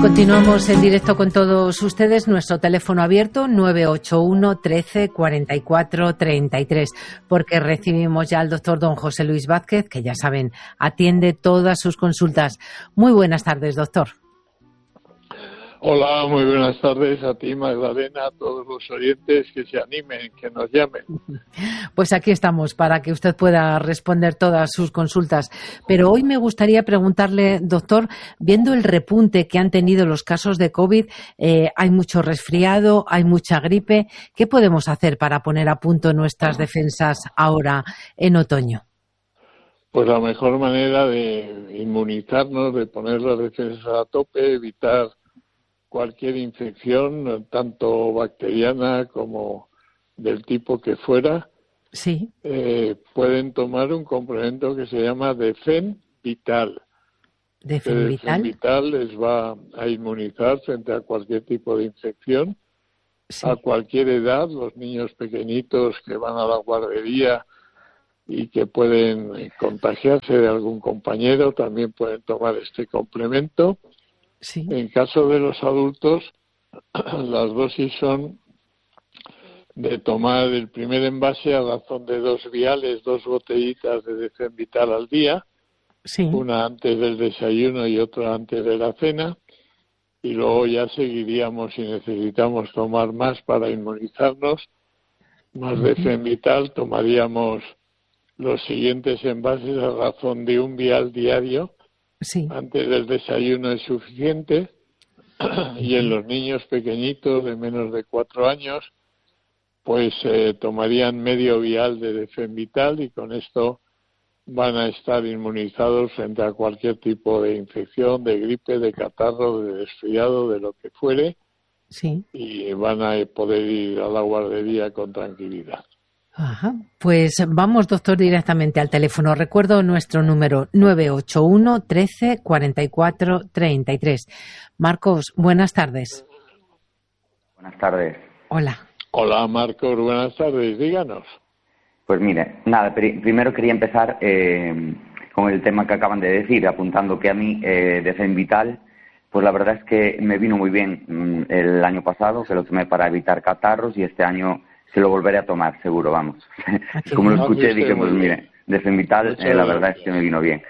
Continuamos en directo con todos ustedes. Nuestro teléfono abierto 981 13 44 33, porque recibimos ya al doctor don José Luis Vázquez, que ya saben, atiende todas sus consultas. Muy buenas tardes, doctor. Hola, muy buenas tardes a ti, Magdalena, a todos los oyentes que se animen, que nos llamen. Pues aquí estamos para que usted pueda responder todas sus consultas. Pero hoy me gustaría preguntarle, doctor, viendo el repunte que han tenido los casos de COVID, hay mucho resfriado, hay mucha gripe. ¿Qué podemos hacer para poner a punto nuestras defensas ahora en otoño? Pues la mejor manera de inmunizarnos, de poner las defensas a tope, evitar cualquier infección, tanto bacteriana como del tipo que fuera, sí, pueden tomar un complemento que se llama Defen Vital. Defen Vital les va a inmunizar frente a cualquier tipo de infección, sí, a cualquier edad. Los niños pequeñitos que van a la guardería y que pueden contagiarse de algún compañero también pueden tomar este complemento. Sí. En caso de los adultos, las dosis son de tomar el primer envase a razón de 2 viales, 2 botellitas de Defen Vital al día, sí, una antes del desayuno y otra antes de la cena, y luego ya seguiríamos si necesitamos tomar más para inmunizarnos, más Defen Vital, tomaríamos los siguientes envases a razón de 1 vial diario. Sí. Antes del desayuno es suficiente, y en los niños pequeñitos de menos de 4 años, pues tomarían medio vial de Defen Vital y con esto van a estar inmunizados frente a cualquier tipo de infección, de gripe, de catarro, de resfriado, de lo que fuere, sí, y van a poder ir a la guardería con tranquilidad. Ajá. Pues vamos, doctor, directamente al teléfono. Recuerdo nuestro número 981 13 44 33. Marcos, buenas tardes. Buenas tardes. Hola. Hola, Marcos, buenas tardes. Díganos. Pues mire, nada, primero quería empezar con el tema que acaban de decir, apuntando que a mí Defen Vital, pues la verdad es que me vino muy bien el año pasado, que lo tomé para evitar catarros, y este año se lo volveré a tomar, seguro, vamos. Como lo escuché, dije, pues mire, Defen Vital, la verdad es que me vino bien.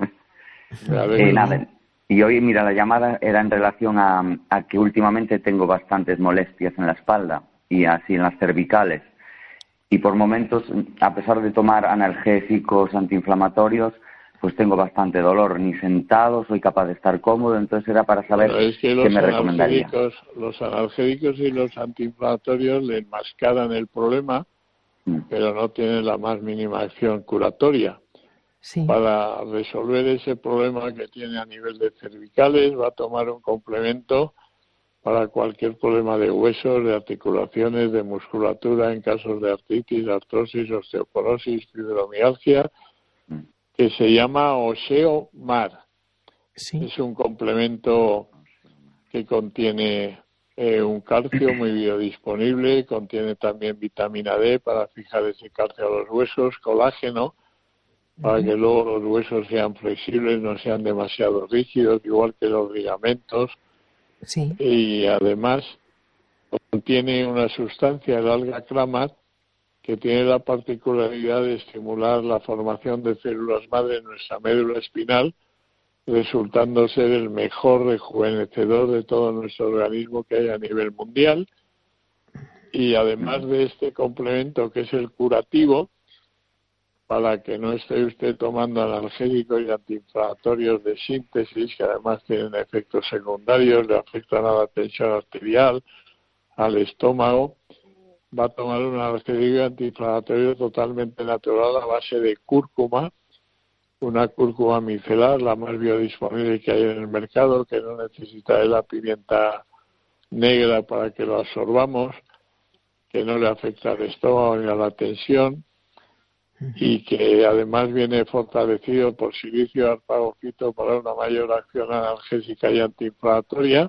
Nada, y hoy, mira, la llamada era en relación a que últimamente tengo bastantes molestias en la espalda y así en las cervicales. Y por momentos, a pesar de tomar analgésicos antiinflamatorios, pues tengo bastante dolor. Ni sentado soy capaz de estar cómodo, entonces era para saber qué me recomendaría. Los analgésicos y los antiinflamatorios le enmascaran el problema, pero no tienen la más mínima acción curatoria. Sí. Para resolver ese problema que tiene a nivel de cervicales, va a tomar un complemento para cualquier problema de huesos, de articulaciones, de musculatura, en casos de artritis, artrosis, osteoporosis, fibromialgia, que se llama Osteomar. Sí. Es un complemento que contiene un calcio muy biodisponible, contiene también vitamina D para fijar ese calcio a los huesos, colágeno, para que luego los huesos sean flexibles, no sean demasiado rígidos, igual que los ligamentos. Sí. Y además contiene una sustancia, el alga-clamat, que tiene la particularidad de estimular la formación de células madre en nuestra médula espinal, resultando ser el mejor rejuvenecedor de todo nuestro organismo que hay a nivel mundial. Y además de este complemento, que es el curativo, para que no esté usted tomando analgésicos y antiinflamatorios de síntesis, que además tienen efectos secundarios, le afectan a la tensión arterial, al estómago, va a tomar un analgésico antiinflamatorio totalmente natural a base de cúrcuma, una cúrcuma micelar, la más biodisponible que hay en el mercado, que no necesita de la pimienta negra para que lo absorbamos, que no le afecta al estómago ni a la tensión, y que además viene fortalecido por silicio arpagofito para una mayor acción analgésica y antiinflamatoria,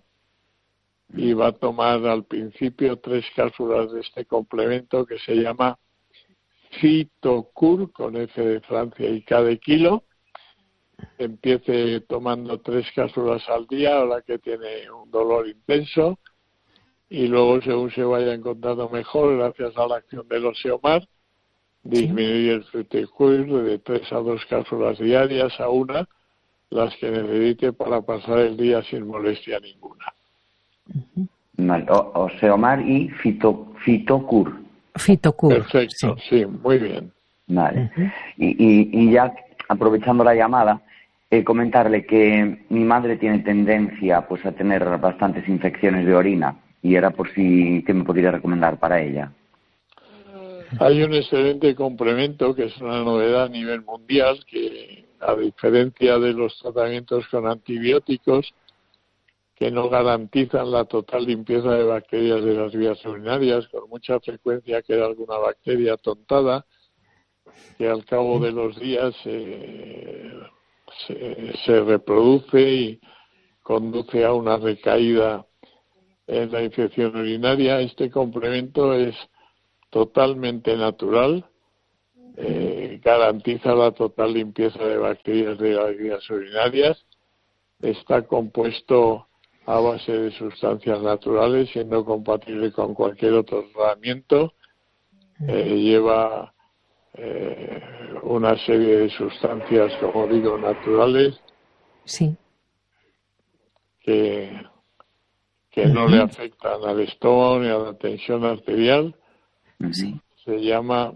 y va a tomar al principio 3 cápsulas de este complemento que se llama Cytocur, con F de Francia y K de kilo, empiece tomando 3 cápsulas al día, ahora que tiene un dolor intenso, y luego, según se vaya encontrando mejor, gracias a la acción del Oseomar, disminuir el fruticuir de 3 a 2 cápsulas diarias a una, las que necesite para pasar el día sin molestia ninguna. Vale. Oseomar y Fitocur. Fitocur. Perfecto, sí, muy bien. Vale. Y ya, aprovechando la llamada, comentarle que mi madre tiene tendencia pues a tener bastantes infecciones de orina, y era por si, ¿qué me podría recomendar para ella? Hay un excelente complemento que es una novedad a nivel mundial, que a diferencia de los tratamientos con antibióticos, que no garantizan la total limpieza de bacterias de las vías urinarias, con mucha frecuencia queda alguna bacteria tontada, que al cabo de los días se reproduce y conduce a una recaída en la infección urinaria. Este complemento es totalmente natural, garantiza la total limpieza de bacterias de las vías urinarias, está compuesto a base de sustancias naturales, siendo compatible con cualquier otro tratamiento, lleva una serie de sustancias, como digo, naturales, sí, que no le afectan al estómago ni a la tensión arterial. sí. Se llama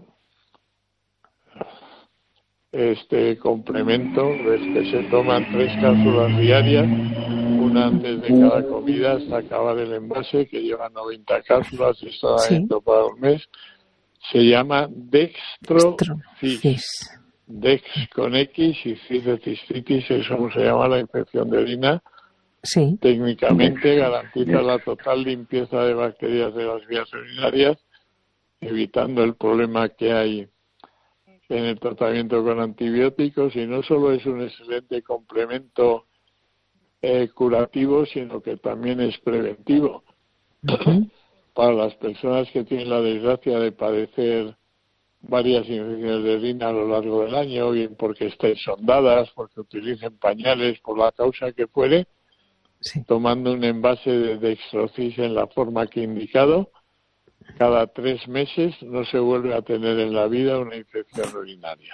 este complemento, ves que se toman 3 cápsulas diarias, una antes de cada comida hasta acabar el envase, que lleva 90 cápsulas y está dentro para un mes. Se llama Dextrofis. Dex con X y cis de cistitis, es como se llama la infección de orina. Sí. Técnicamente garantiza la total limpieza de bacterias de las vías urinarias, evitando el problema que hay en el tratamiento con antibióticos, y no solo es un excelente complemento curativo, sino que también es preventivo. Para las personas que tienen la desgracia de padecer varias infecciones de orina a lo largo del año, bien porque estén sondadas, porque utilicen pañales, por la causa que fuere, tomando un envase de Dextrofis en la forma que he indicado, cada 3 meses no se vuelve a tener en la vida una infección urinaria.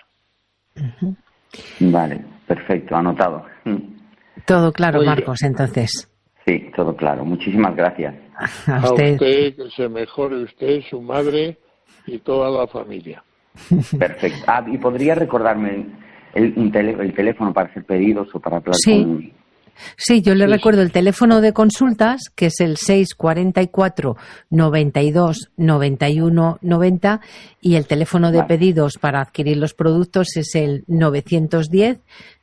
Vale, perfecto, anotado. Todo claro, Muy Marcos, bien. entonces. Sí, todo claro. Muchísimas gracias. A usted, que se mejore usted, su madre y toda la familia. Perfecto. Y podría recordarme el teléfono para hacer pedidos o para hablar con... Sí, yo le recuerdo el teléfono de consultas, que es el 644 92 91 90, y el teléfono de pedidos para adquirir los productos es el 910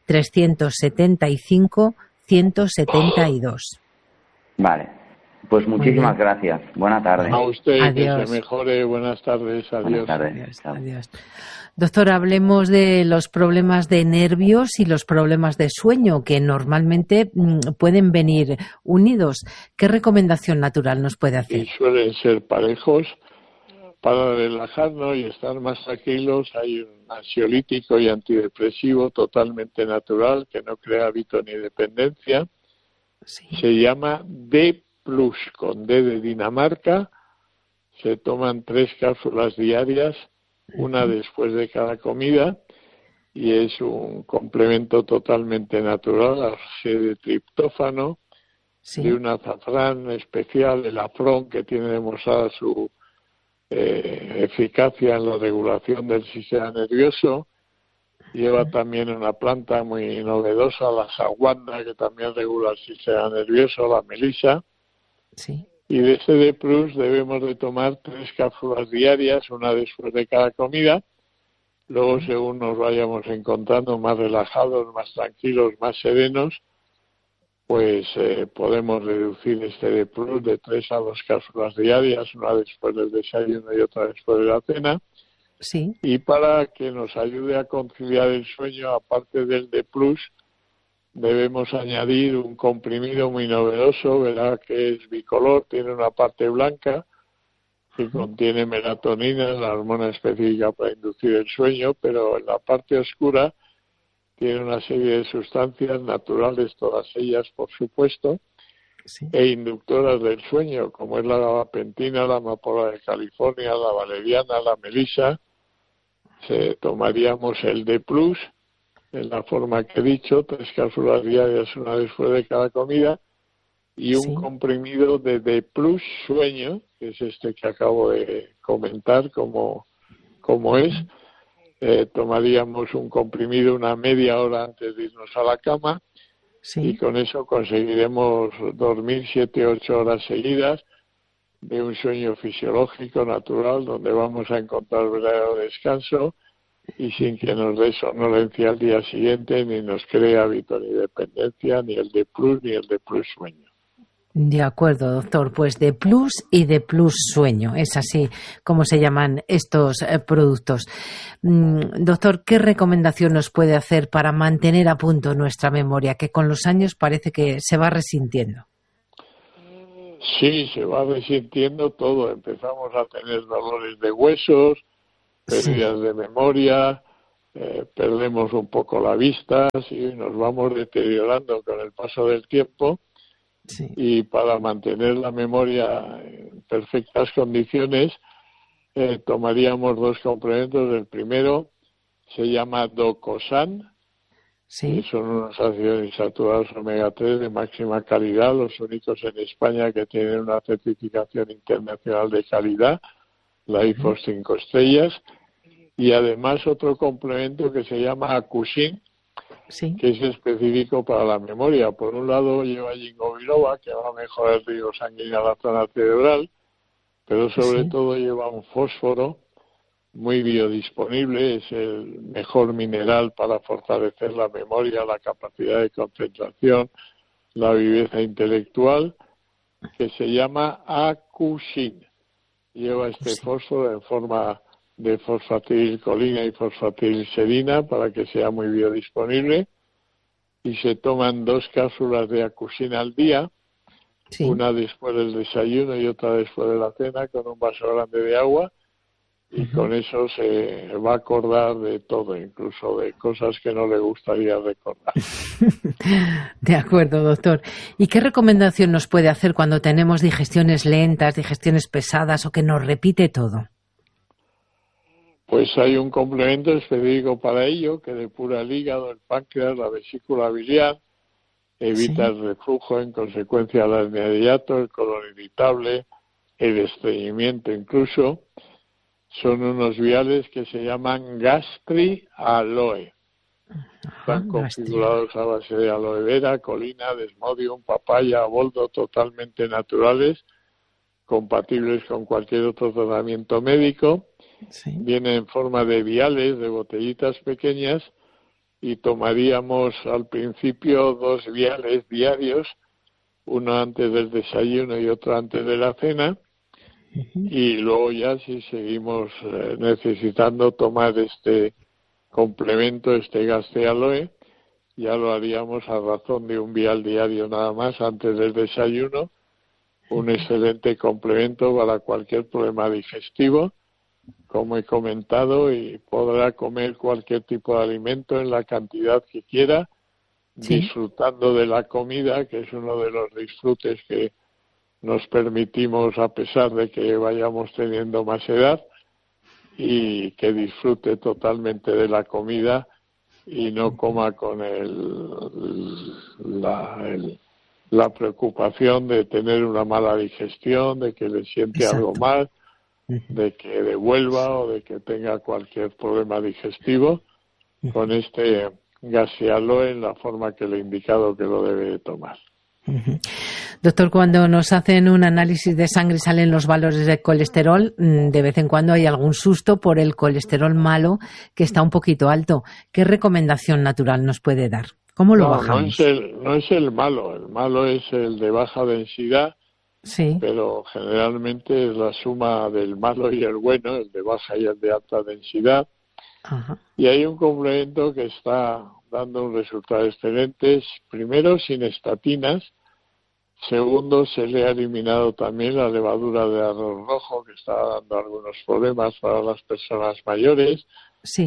375 172. Vale, pues muchísimas gracias. Buena tarde. A usted, adiós. que se mejore. Buenas tardes. Adiós. Buenas tardes. Adiós. Doctor, hablemos de los problemas de nervios y los problemas de sueño, que normalmente pueden venir unidos. ¿Qué recomendación natural nos puede hacer? Y suelen ser parejos. Para relajarnos y estar más tranquilos, hay un ansiolítico y antidepresivo totalmente natural que no crea hábito ni dependencia. Se llama D+, con D de Dinamarca. Se toman 3 cápsulas diarias, una después de cada comida, y es un complemento totalmente natural a base de triptófano, de un azafrán especial, el afrón, que tiene demostrada su eficacia en la regulación del sistema nervioso. Lleva también una planta muy novedosa, la saguanda, que también regula el sistema nervioso, la melisa. Y de ese D+, debemos de tomar 3 cápsulas diarias, una después de cada comida. Luego, según nos vayamos encontrando más relajados, más tranquilos, más serenos, pues podemos reducir este D+ de 3 a 2 cápsulas diarias, una después del desayuno y otra después de la cena. Y para que nos ayude a conciliar el sueño, aparte del D+, debemos añadir un comprimido muy novedoso, verá que es bicolor, tiene una parte blanca que contiene melatonina, la hormona específica para inducir el sueño, pero en la parte oscura tiene una serie de sustancias naturales, todas ellas, por supuesto, Sí. e inductoras del sueño, como es la gabapentina, la amapola de California, la valeriana, la melisa. Tomaríamos el D+, en la forma que he dicho, 3 cápsulas diarias, una después de cada comida, y un Sí. comprimido de D+ sueño, que es este que acabo de comentar, como es. Tomaríamos un comprimido una media hora antes de irnos a la cama, Sí. y con eso conseguiremos dormir 7-8 horas seguidas de un sueño fisiológico, natural, donde vamos a encontrar verdadero descanso y sin que nos dé somnolencia al día siguiente, ni nos cree hábito ni dependencia, ni el D+ ni el D+ sueño. De acuerdo, doctor. Pues D+ y D+ sueño. Es así como se llaman estos productos. Doctor, ¿qué recomendación nos puede hacer para mantener a punto nuestra memoria, que con los años parece que se va resintiendo? Sí, se va resintiendo todo. Empezamos a tener dolores de huesos, pérdidas de memoria, perdemos un poco la vista, sí, nos vamos deteriorando con el paso del tiempo. Sí. Y para mantener la memoria en perfectas condiciones, tomaríamos 2 complementos. El primero se llama Docosan, Sí. que son unos ácidos insaturados omega 3 de máxima calidad, los únicos en España que tienen una certificación internacional de calidad, la IFOS 5 estrellas, y además otro complemento que se llama Acusin, Sí. que es específico para la memoria. Por un lado lleva ginkgo biloba, que va a mejorar el riego sanguíneo a la zona cerebral, pero sobre todo lleva un fósforo muy biodisponible, es el mejor mineral para fortalecer la memoria, la capacidad de concentración, la viveza intelectual, que se llama Acusin. Lleva este fósforo en forma de fosfatilcolina y fosfatilserina para que sea muy biodisponible, y se toman 2 cápsulas de Acusin al día, una después del desayuno y otra después de la cena, con un vaso grande de agua, y con eso se va a acordar de todo, incluso de cosas que no le gustaría recordar. De acuerdo, doctor. ¿Y qué recomendación nos puede hacer cuando tenemos digestiones lentas, digestiones pesadas o que nos repite todo? Pues hay un complemento específico para ello que depura el hígado, el páncreas, la vesícula biliar, evita el reflujo en consecuencia de la hernia de hiato, el colon irritable, el estreñimiento incluso. Son unos viales que se llaman Gastri Aloe. Están configurados a base de aloe vera, colina, desmodium, papaya, boldo, totalmente naturales, compatibles con cualquier otro tratamiento médico. Viene en forma de viales, de botellitas pequeñas, y tomaríamos al principio 2 viales diarios, uno antes del desayuno y otro antes de la cena, y luego ya si seguimos necesitando tomar este complemento, este Gastri Aloe, ya lo haríamos a razón de 1 vial diario nada más antes del desayuno, un excelente complemento para cualquier problema digestivo, como he comentado, y podrá comer cualquier tipo de alimento en la cantidad que quiera, disfrutando de la comida, que es uno de los disfrutes que nos permitimos a pesar de que vayamos teniendo más edad, y que disfrute totalmente de la comida y no coma con la preocupación de tener una mala digestión, de que le siente algo mal, de que devuelva o de que tenga cualquier problema digestivo. Con este Gastri Aloe en la forma que le he indicado que lo debe de tomar. Doctor, cuando nos hacen un análisis de sangre y salen los valores de colesterol, de vez en cuando hay algún susto por el colesterol malo que está un poquito alto. ¿Qué recomendación natural nos puede dar? ¿Cómo lo bajamos? No es el malo es el de baja densidad, pero generalmente es la suma del malo y el bueno, el de baja y el de alta densidad. Y hay un complemento que está dando un resultado excelente. Primero, sin estatinas. Segundo, se le ha eliminado también la levadura de arroz rojo, que está dando algunos problemas para las personas mayores.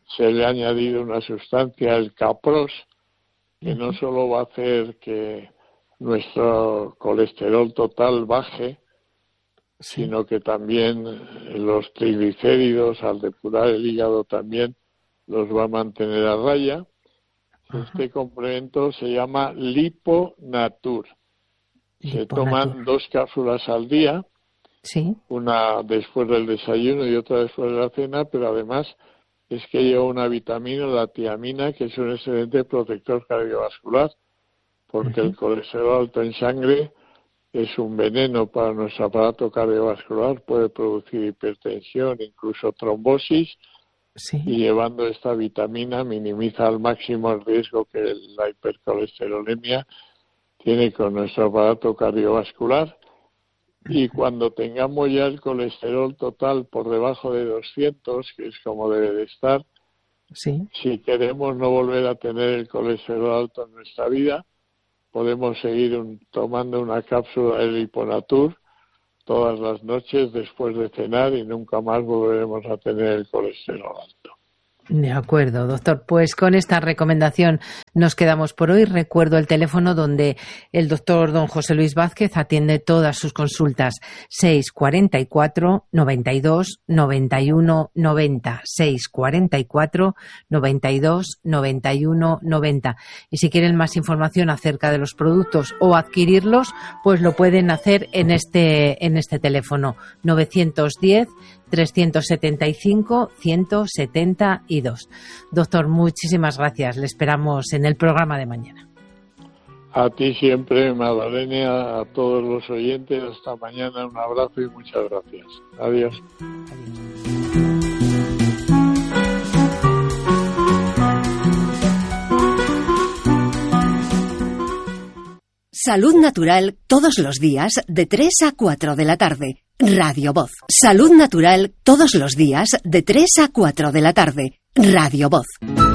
se le ha añadido una sustancia, el Capros, que no solo va a hacer que nuestro colesterol total baje, sino que también los triglicéridos, al depurar el hígado, también los va a mantener a raya. Este complemento se llama Liponatur. Se toman 2 cápsulas al día, una después del desayuno y otra después de la cena, pero además es que lleva una vitamina, la tiamina, que es un excelente protector cardiovascular, porque el colesterol alto en sangre es un veneno para nuestro aparato cardiovascular, puede producir hipertensión, incluso trombosis, y llevando esta vitamina minimiza al máximo el riesgo que la hipercolesterolemia tiene con nuestro aparato cardiovascular. Y cuando tengamos ya el colesterol total por debajo de 200, que es como debe de estar, si queremos no volver a tener el colesterol alto en nuestra vida, podemos seguir tomando una cápsula de Liponatur todas las noches después de cenar y nunca más volveremos a tener el colesterol alto. De acuerdo, doctor. Pues con esta recomendación nos quedamos por hoy. Recuerdo el teléfono donde el doctor don José Luis Vázquez atiende todas sus consultas. 644 92 91 90. 644 92 91 90. Y si quieren más información acerca de los productos o adquirirlos, pues lo pueden hacer en este teléfono 910 375 172. Doctor, muchísimas gracias. Le esperamos en el programa de mañana. A ti siempre, Madalena, a todos los oyentes. Hasta mañana. Un abrazo y muchas gracias. Adiós. Salud Natural todos los días de 3 a 4 de la tarde. Radio Voz. Salud Natural todos los días de 3 a 4 de la tarde. Radio Voz.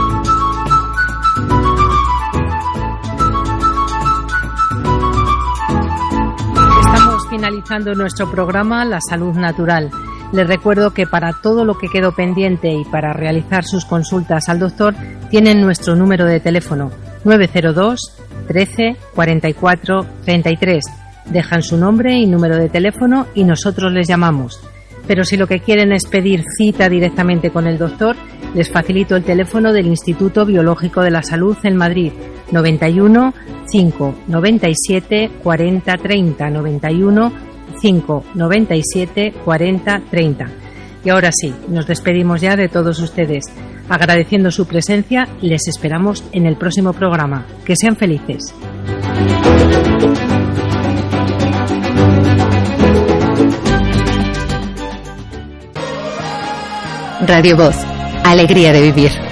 Estamos finalizando nuestro programa La Salud Natural. Les recuerdo que para todo lo que quedó pendiente y para realizar sus consultas al doctor tienen nuestro número de teléfono 902 13 44 33. Dejan su nombre y número de teléfono y nosotros les llamamos. Pero si lo que quieren es pedir cita directamente con el doctor, les facilito el teléfono del Instituto Biológico de la Salud en Madrid, 91 5 97 40 30, 91 5 97 40 30. Y ahora sí, nos despedimos ya de todos ustedes. Agradeciendo su presencia, les esperamos en el próximo programa. Que sean felices. Radio Voz. Alegría de vivir.